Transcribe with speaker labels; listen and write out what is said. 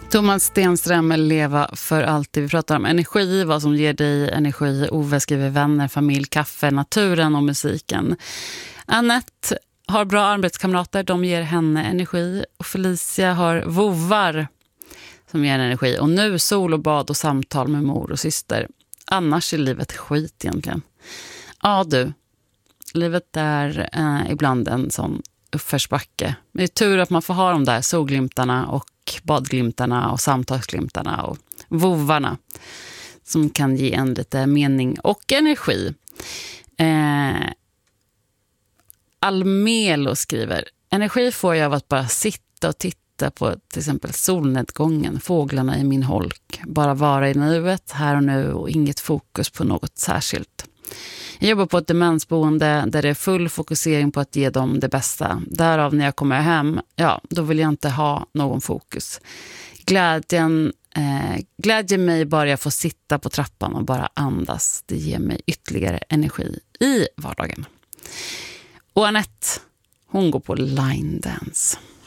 Speaker 1: Thomas Stenström, Leva för alltid. Vi pratar om energi, vad som ger dig energi. Ove skriver vänner, familj, kaffe, naturen och musiken. Annette har bra arbetskamrater, de ger henne energi. Och Felicia har vovvar som ger energi. Och nu sol och bad och samtal med mor och syster. Annars är livet skit egentligen. Ja du, livet är ibland en sån uppförsbacke. Det är tur att man får ha de där solglimtarna och badglimtarna och samtalsglimtarna och vovvarna som kan ge en lite mening och energi. Almelo skriver: energi får jag av att bara sitta och titta på till exempel solnedgången, fåglarna i min holk, bara vara i nuet, här och nu och inget fokus på något särskilt. Jag jobbar på ett demensboende där det är full fokusering på att ge dem det bästa. Därav när jag kommer hem, ja, då vill jag inte ha någon fokus. Glädjer mig bara jag får sitta på trappan och bara andas. Det ger mig ytterligare energi i vardagen. Och Annette, hon går på line dance.